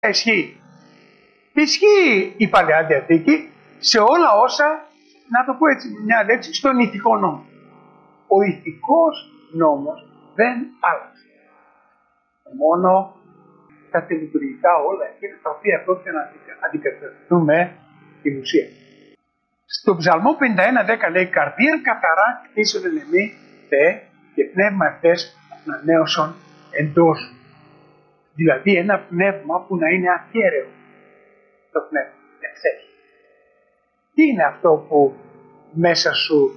ισχύει. Ισχύει η Παλαιά Διαθήκη σε όλα όσα, να το πω έτσι μια λέξη, στον ηθικό νόμο. Ο ηθικός νόμος δεν άλλαξε. Μόνο τα τελειτουργικά όλα εκείνα τα οποία πρόκειται να αντικατασταθούν με την ουσία. Στο Ψαλμό 51:10 λέει «Καρδίαν καθαρά κτίσον εν εμή, Θεέ, και πνεύμα ευτές ανανέωσον εντός σου». Δηλαδή ένα πνεύμα που να είναι ακέραιο. Το πνεύμα, ευθές. Τι είναι αυτό που μέσα σου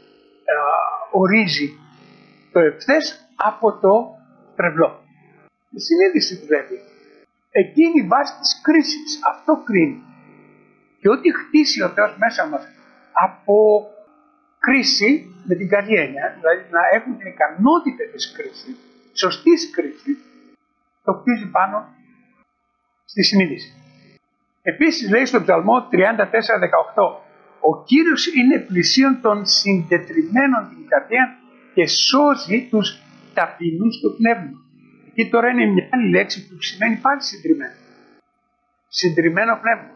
ορίζει το ευθές από το τρευλό? Η συνείδηση δηλαδή. Εκείνη η βάση της κρίσης. Αυτό κρίνει. Και ό,τι χτίσει ο Θεός μέσα μας από κρίση, με την καλή έννοια, δηλαδή να έχουμε την ικανότητα της κρίσης, σωστής κρίσης, το χτίζει πάνω στη συνείδηση. Επίσης λέει στον Ψαλμό 34:18, ο Κύριος είναι πλησίον των συντετριμμένων την καρδία και σώζει τους ταπεινούς το πνεύμα. Εκεί τώρα είναι μια άλλη λέξη που σημαίνει πάλι συντριμμένο. Συντριμμένο πνεύμα.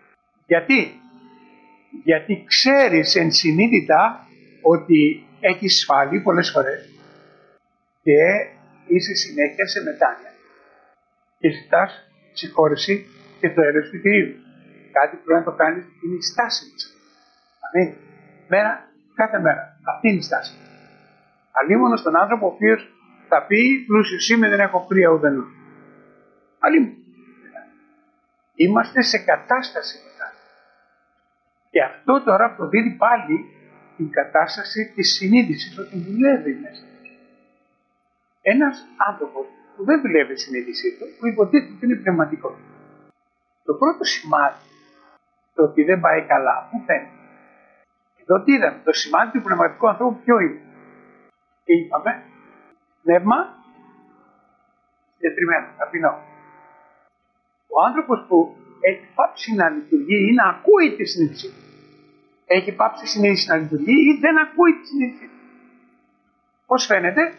Γιατί ξέρεις ενσυνείδητα ότι έχεις σφάλει πολλές φορές και είσαι συνέχεια σε μετάνοια και ζητάς συγχώρεση και το έλεος του Κυρίου. Κάτι που πρέπει να το κάνεις είναι η στάση μας. Αμήν. Κάθε μέρα. Αυτή είναι η στάση. Αλλήμωνο στον άνθρωπο ο οποίος θα πει πλούσιος είμαι, δεν έχω πρία ουδενό. Αλλήμωνο. Είμαστε σε κατάσταση μετά. Και αυτό τώρα προδίδει πάλι την κατάσταση της συνείδησης ότι δουλεύει μέσα. Ένας άνθρωπος που δεν δουλεύει η συνείδησή του, που υποτίθεται ότι είναι πνευματικό. Το πρώτο σημάδι το ότι δεν πάει καλά, πού φαίνεται? Εδώ τι είδαμε? Το σημάδι του πνευματικού ανθρώπου ποιο είναι? Και είπαμε, πνεύμα διατριμμένο, ταπεινό. Ο άνθρωπος που έχει πάψει να λειτουργεί ή να ακούει τη συνείδησή του. Έχει πάψει η συνείδηση να λειτουργεί ή δεν ακούει τη συνείδησή του. Πώς φαίνεται?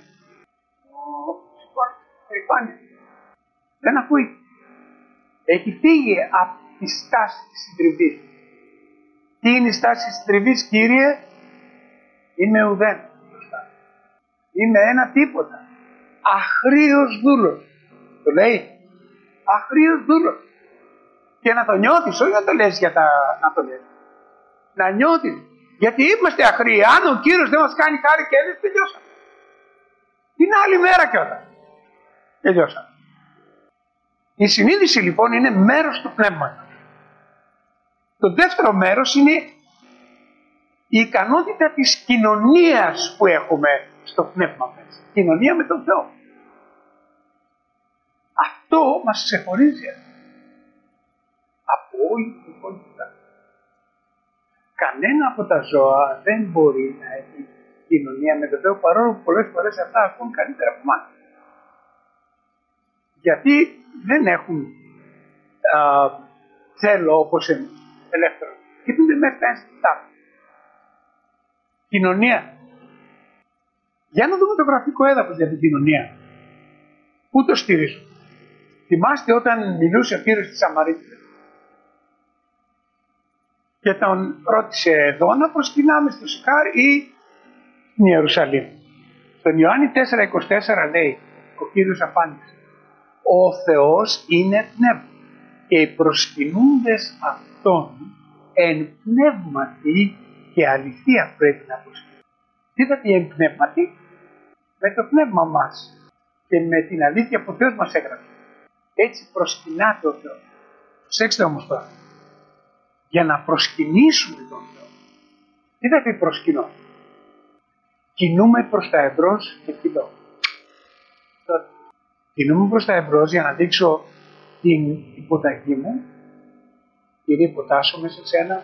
Δεν ακούει. Έχει φύγει από τη στάση της συντριβής. Τι είναι η στάση της συντριβής, Κύριε? Είμαι ουδέν. Είμαι ένα τίποτα. Αχρήος δούλος. Το λέει. Αχρήος δούλος. Και να το νιώθεις, όχι να το λες για να το λες. Να νιώθεις. Γιατί είμαστε αχρήοι. Αν ο Κύριος δεν μας κάνει χάρη και έλεγες, τελειώσαμε. Την άλλη μέρα κιόλας. Τελειώσαμε. Η συνείδηση λοιπόν είναι μέρος του πνεύματος. Το δεύτερο μέρος είναι η ικανότητα της κοινωνίας που έχουμε στο πνεύμα μας. Κοινωνία με τον Θεό. Αυτό μας ξεχωρίζει από όλη την υπόλοιπη. Κανένα από τα ζώα δεν μπορεί να έχει κοινωνία με τον Θεό, παρόλο που πολλές φορές αυτά ακούν καλύτερα από εμάς. Γιατί δεν έχουν θέλω όπως εμείς, ελεύθερο. Κοιτούνται μέσα στα ένστικτά. Κοινωνία. Για να δούμε το γραφικό έδαφος για την κοινωνία. Πού το στηρίζουν? Θυμάστε όταν μιλούσε ο Κύριος στη Σαμαρίτιδα και τον ρώτησε εδώ να προσκυνάμε στο Σικάρ ή στην Ιερουσαλήμ. Στον Ιωάννη 4:24 λέει, ο Κύριος απάντησε, ο Θεός είναι πνεύμα και οι προσκυνούντες αυτόν εν πνεύματι και αληθεία πρέπει να προσκυνούν. Είδατε εν πνεύματι? Με το πνεύμα μας και με την αλήθεια που ο Θεός μας έγραψε. Έτσι προσκυνάται ο Θεός. Προσέξτε όμως τώρα. Για να προσκυνήσουμε τον Θεό. Τι θα πει προσκυνώ? Κινούμε προς τα εμπρός και κοιτώ. Κινούμε προς τα εμπρός για να δείξω την υποταγή μου. Κύριε, υποτάσσομαι σε σένα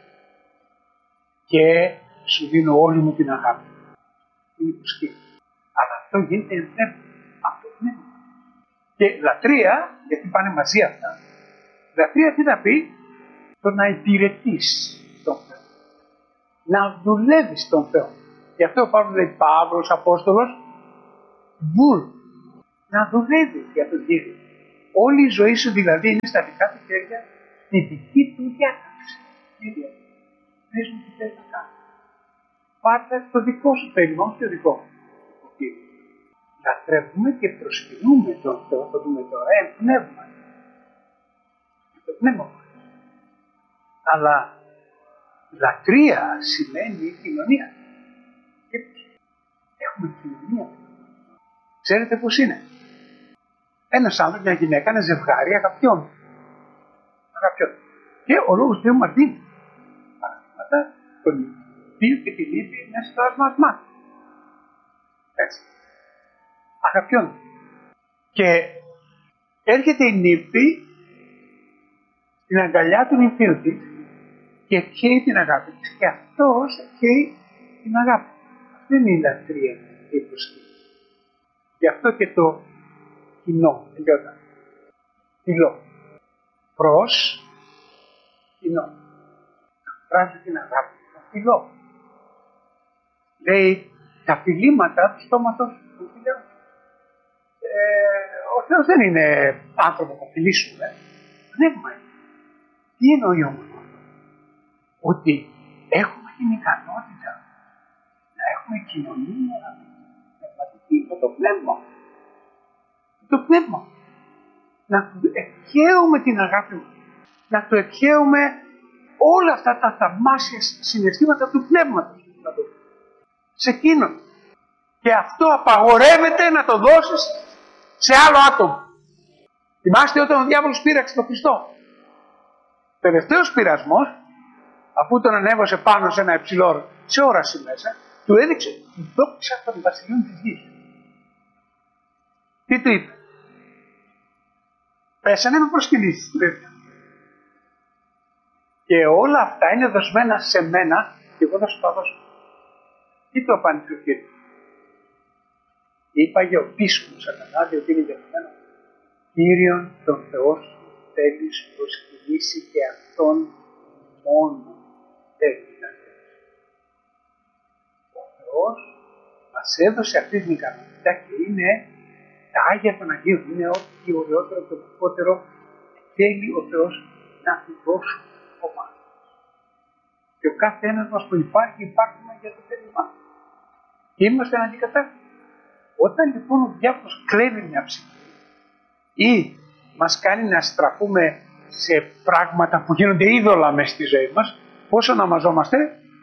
και σου δίνω όλη μου την αγάπη. Είναι προσκύνηση. Αλλά αυτό γίνεται εν πνεύμα. Από το πνεύμα. Και λατρεία, γιατί πάνε μαζί αυτά, λατρεία τι θα πει? Το να υπηρετείς τον Θεό. Να δουλεύεις τον Θεό. Γι' αυτό ο Παύλος λέει Παύλος, Απόστολος, να δουλεύεις για τον Κύριο. Όλη η ζωή σου δηλαδή είναι στα δικά του χέρια, τη δική του διάταξη. Κύριε, πες μου τι θες να κάνω. Πάρτε το δικό σου θέλημα, όχι το δικό μου. Λατρεύουμε και προσκυνούμε τον Θεό, το δούμε τώρα, πνεύμα. Το πνεύμα μας. Αλλά λατρεία σημαίνει κοινωνία. Έχουμε κοινωνία. Ξέρετε πώς είναι. Ένας άνθρωπος, μια γυναίκα, ένα ζευγάρι αγαπιών. Και ο λόγος του Θεού μας δίνει παραδείγματα, τον Υιό και την Ύφη μέσα στο άσμα. Έτσι. Αγαπιών. Και έρχεται η νύφη στην αγκαλιά του νυμφίου της και καίει την αγάπη της. Και αυτός καίει την αγάπη. Αυτή είναι η λατρεία και η προσκύνηση. Γι' αυτό και το κοινό, τελειώτα. Φιλό. Προς κοινό. Φράζει την αγάπη. Το φιλό. Λέει τα φιλήματα του στόματος του φιλιού. Ο Θεός δεν είναι άνθρωπο που φιλήσουμε. Πνεύμα είναι. Τι εννοεί όμως αυτό? Ότι έχουμε την ικανότητα να έχουμε κοινωνία πνευματική με το πνεύμα. Το πνεύμα. Να του εκχέουμε την αγάπη μας. Να του εκχέουμε όλα αυτά τα θαυμάσια συναισθήματα του πνεύματος. Σε εκείνον. Και αυτό απαγορεύεται να το δώσεις σε άλλο άτομο. Θυμάστε όταν ο διάβολος πείραξε τον Χριστό. Τελευταίος πειρασμός, αφού τον ανέβασε πάνω σε ένα υψηλό, σε όραση μέσα, του έδειξε τη δόξα των βασιλείων της γης. Τι του είπε? Πέσανε με προσκυνήσεις, του λέει. Και όλα αυτά είναι δοσμένα σε μένα και εγώ θα σου τα δώσω. Τι το απάντησε ο Κύριος? Είπαγε ο πίσω μου Σατανά, διότι είναι γεγονμένο. Κύριον τον Θεό σου θέλεις προσκυνήσει και αυτόν μόνο θέλει να θέλει. Ο Θεός μας έδωσε αυτή την ικανότητα και είναι τα Άγια των Αγίων. Είναι ό,τι ωραιότερο και οπωσδήποτερο θέλει ο Θεός να του δώσουμε από εμάς. Και ο κάθε ένας μας που υπάρχουμε για το θέλημά. Και είμαστε αντικατάστατοι. Όταν λοιπόν ο διάβολος κλέβει μια ψυχή ή μας κάνει να στραφούμε σε πράγματα που γίνονται είδωλα μέσα στη ζωή μας, πώς ονομαζόμαστε?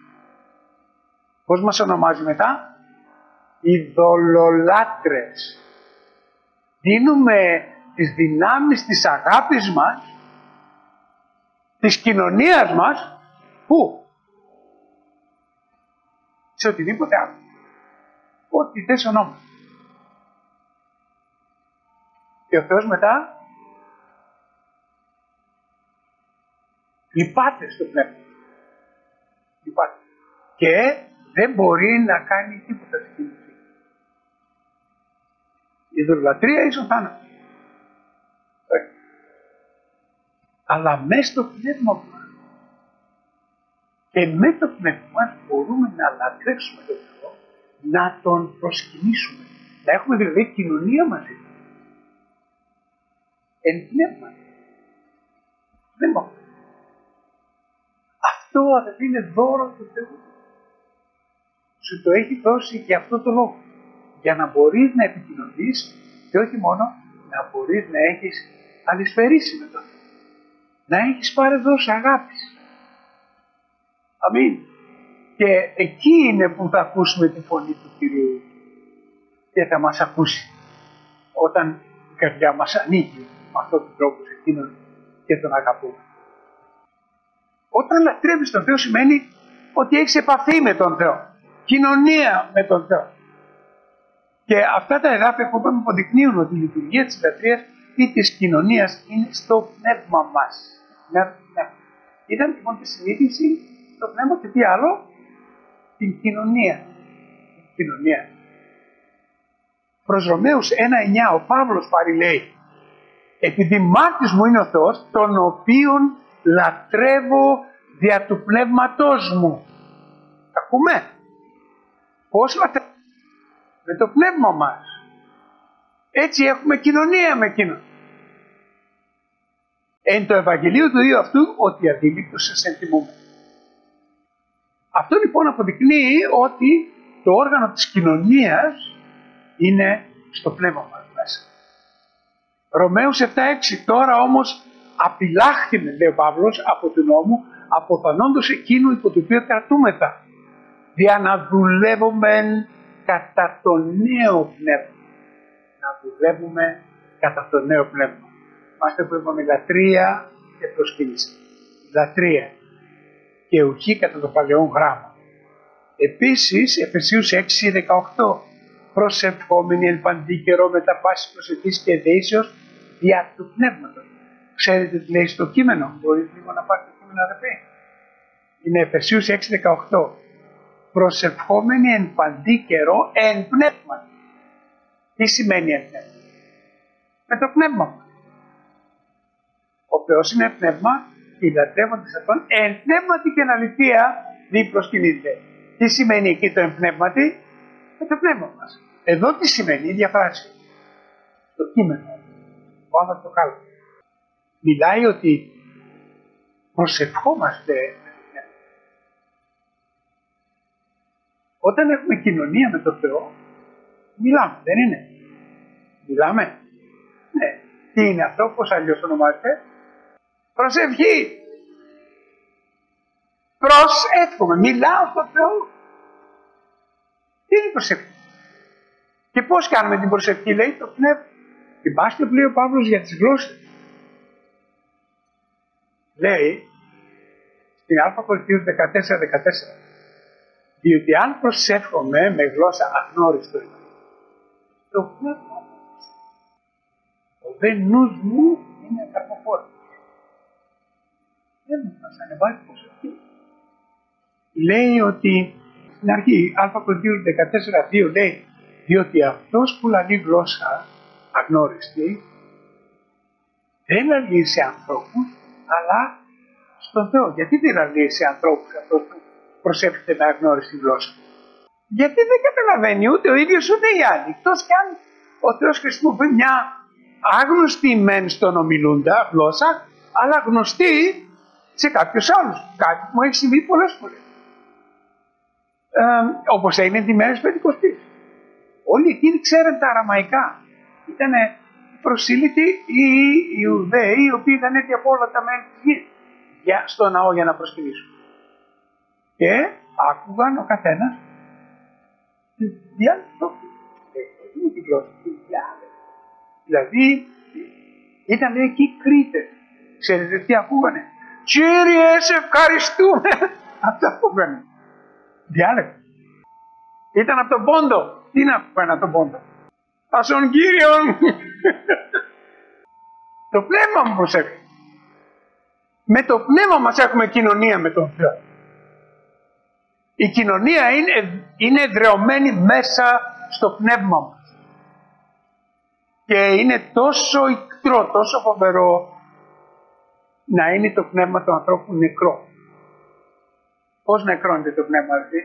Πώς μας ονομάζει μετά? Ειδωλολάτρες. Δίνουμε τις δυνάμεις της αγάπης μας, της κοινωνίας μας, πού? Σε οτιδήποτε άλλο. Ό,τι θες ονόμα. Και ο Θεός μετά λυπάται στο πνεύμα. Λυπάται. Και δεν μπορεί να κάνει τίποτα στην ζωή. Η ειδωλολατρία ίσον θάνατο. Αλλά μέσα στο πνεύμα μας και με το πνεύμα μας μπορούμε να λατρεύσουμε τον Θεό, να τον προσκυνήσουμε. Να έχουμε δηλαδή κοινωνία μαζί του. Εν πνεύμα. Πνεύμα. Αυτό αδελφοί είναι δώρο του Θεού. Σου το έχει δώσει για αυτό το λόγο. Για να μπορείς να επικοινωνείς και όχι μόνο να μπορείς να έχεις αλυσφαιρίσει με τον Θεό. Να έχεις παρεδώσει αγάπης. Αμήν. Και εκεί είναι που θα ακούσουμε τη φωνή του Κυρίου και θα μας ακούσει. Όταν η καρδιά μας ανοίγει με αυτόν τον τρόπο σε εκείνον και τον αγαπούμε. Όταν λατρεύεις τον Θεό σημαίνει ότι έχεις επαφή με τον Θεό. Κοινωνία με τον Θεό. Και αυτά τα εδάφια που είπαμε αποδεικνύουν ότι η λειτουργία της λατρείας ή της κοινωνίας είναι στο πνεύμα μας. Είδαμε λοιπόν τη συνείδηση, το πνεύμα και τι άλλο? Την κοινωνία. Την κοινωνία. Προς Ρωμαίους 1.9 ο Παύλος πάλι λέει, επειδή μάρτης μου είναι ο Θεός, τον οποίον λατρεύω δια του πνεύματός μου. Ακούμε? Πώς λατρεύω? Με το πνεύμα μας. Έτσι έχουμε κοινωνία με εκείνον. Εν το Ευαγγελίο του Υιού αυτού, ότι αδίληπτος εσεν τιμούμε. Αυτό λοιπόν αποδεικνύει ότι το όργανο της κοινωνίας είναι στο πνεύμα μας μέσα. Ρωμαίους 7:6. Τώρα όμως απειλάχθημε, λέει ο Παύλος, από του νόμου, αποθανόντος εκείνου υπό το οποίο κρατούμεθα, δια να δουλεύουμε κατά το νέο πνεύμα. Να δουλεύουμε κατά το νέο πνεύμα. Μάστε που είπαμε λατρεία και προσκύνηση. Λατρεία και ουχή κατά το παλαιό γράμμα. Επίσης, Εφεσίους 6:18. Προσευχόμενοι εν παντή καιρό μετά πάση προσευχής και δεήσεως δια του πνεύματος. Ξέρετε τι λέει στο κείμενο? Μπορείτε λίγο να πάρετε το κείμενο, αδερφοί? Είναι Εφεσίους 6:18. Προσευχόμενοι εν παντή καιρό εν πνεύμα. Τι σημαίνει εν πνεύμα? Με το πνεύμα μας. Ο Θεός είναι πνεύμα, οι λατρεύοντες αυτόν εν πνεύματι και εν αληθεία δι προσκυνείται. Τι σημαίνει εκεί το εν πνεύματι? Με το πνεύμα μας. Εδώ τι σημαίνει η ίδια φράση? Το κείμενο. Πάμε στο κάτω. Μιλάει ότι προσευχόμαστε με το πνεύμα. Όταν έχουμε κοινωνία με τον Θεό, μιλάμε, δεν είναι? Μιλάμε. Ναι. Τι είναι αυτό, πώς αλλιώς ονομάζεται? Προσευχή. Προσεύχομαι, μιλάω στον Θεό. Τι είναι η προσευχή? Και πώς κάνουμε την προσευχή? Λέει το πνεύμα. Θυμάστε που λέει ο Παύλος για τις γλώσσες? Λέει στην Α Κορινθίους 14:14, διότι αν προσεύχομαι με γλώσσα αγνώριστο, το πνεύμα ο δε νους μου είναι καρποφόρος. Δεν μας ανεβάζει προσευχή. Λέει ότι στην αρχή Α Κορινθίους 14:2 λέει, διότι αυτός που λαλεί γλώσσα αγνώριστη δεν λαλεί σε ανθρώπους αλλά στον Θεό. Γιατί δεν λαλεί σε ανθρώπους αυτός που προσεύχεται με αγνώριστη γλώσσα? Γιατί δεν καταλαβαίνει ούτε ο ίδιος ούτε οι άλλοι. Εκτός κι αν ο Θεός χρησιμοποιεί μια άγνωστη μεν στον ομιλούντα γλώσσα, αλλά γνωστή σε κάποιους άλλους. Κάτι που μου έχει συμβεί πολλές φορές. Όπως έγινε τη μέρα της Πεντηκοστής. Όλοι εκείνοι ξέραν τα αραμαϊκά. Ήταν προσήλυτοι οι Ιουδαίοι, οι οποίοι ήταν έτοιμοι από όλα τα μέρη της γης στο ναό για να προσκυνήσουν. Και άκουγαν ο καθένας τη διάλεκτο. Τη γλώσσα, τη διάλεκτο. Δηλαδή ήταν εκεί Κρήτες. Ξέρετε τι ακούγανε? Κύριε, σε ευχαριστούμε. Αυτό ακούγανε. Διάλεκτο. Ήταν από τον Πόντο. Τι να πούμε από τον Πόντο? Ασον Κύριον. Το πνεύμα μου προσέχει. Με το πνεύμα μας έχουμε κοινωνία με τον Θεό. Η κοινωνία είναι εδραιωμένη μέσα στο πνεύμα μας. Και είναι τόσο ικτρό, τόσο φοβερό να είναι το πνεύμα του ανθρώπου νεκρό. Πώς νεκρώνεται το πνεύμα δηλαδή?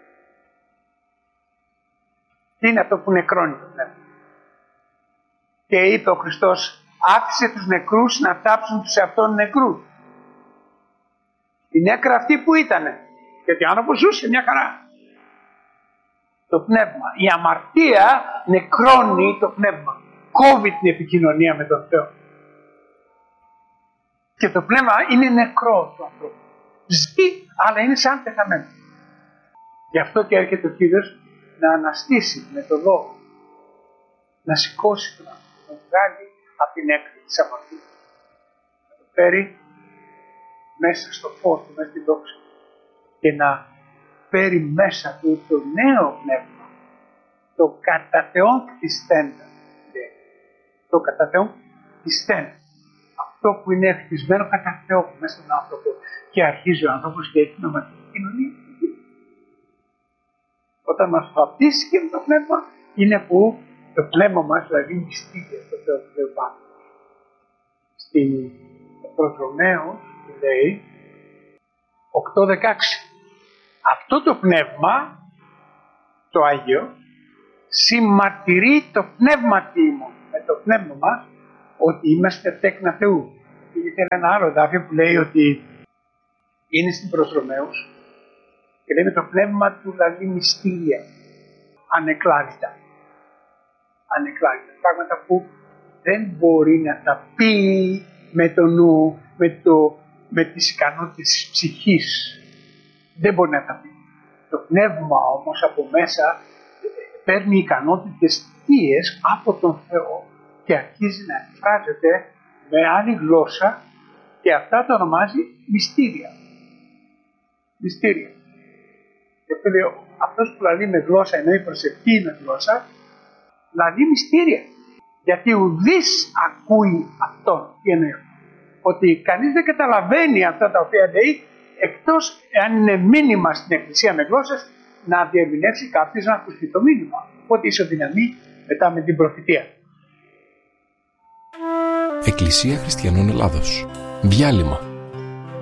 Τι είναι αυτό που νεκρώνει το πνεύμα? Και είπε ο Χριστός, άφησε τους νεκρούς να θάψουν τους εαυτόν νεκρούς. Η νέκρα αυτή που ήτανε? Γιατί ο άνθρωπος ζούσε μια χαρά. Το πνεύμα. Η αμαρτία νεκρώνει το πνεύμα. Κόβει την επικοινωνία με τον Θεό. Και το πνεύμα είναι νεκρό του ανθρώπου. Ζει, αλλά είναι σαν πεθαμένο. Γι' αυτό και έρχεται ο Κύριος να αναστήσει με το λόγο. Να σηκώσει τον άνθρωπο. Να βγάλει από την έκρηξη της αμαρτίας. Να το φέρει μέσα στο φως του, μέσα στην δόξα. Και να φέρει μέσα του το νέο πνεύμα. Το κατά Θεόν κτιστέντα. Το κατά Θεόν κτιστέντα. Αυτό που είναι ευτυχισμένο κατά Θεό μέσα στον άνθρωπο. Και αρχίζει ο άνθρωπος και έχει νοματική κοινωνία. Όταν μας βαπτίσει και με το πνεύμα, είναι που το πνεύμα μας δηλαδή μυστήρια στο Θεό του Θεού πάνω. Στην προς Ρωμαίους λέει 8:16. Αυτό το πνεύμα, το Άγιο, συμμαρτυρεί το πνεύμα τίμων, με το πνεύμα μας, ότι είμαστε τέκνα Θεού. Είναι ένα άλλο εδάφιο που λέει ότι είναι στην προς Ρωμαίους και λέει με το πνεύμα του λαλεί μυστήρια, ανεκλάρητα. Πράγματα που δεν μπορεί να τα πει με το νου, με τις ικανότητες της ψυχής. Δεν μπορεί να τα πει. Το πνεύμα όμως από μέσα παίρνει ικανότητες θείες από τον Θεό και αρχίζει να εκφράζεται με άλλη γλώσσα και αυτά το ονομάζει μυστήρια. Μυστήρια. Και αυτός που λαλεί με γλώσσα, ενώ η προσευχή με γλώσσα, λαλεί μυστήρια. Γιατί ουδής ακούει αυτόν. Τι εννοεί? Ότι κανείς δεν καταλαβαίνει αυτά τα οποία λέει, εκτός εάν είναι μήνυμα στην εκκλησία με γλώσσες, να διερμηνεύσει κάποιος να ακουστεί το μήνυμα. Οπότε ισοδυναμεί μετά με την προφητεία. Εκκλησία Χριστιανών Ελλάδος. Διάλειμμα.